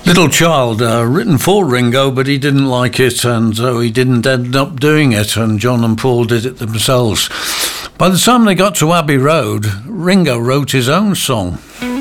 Little Child, written for Ringo, but he didn't like it, and so he didn't end up doing it, and John and Paul did it themselves. By the time they got to Abbey Road, Ringo wrote his own song.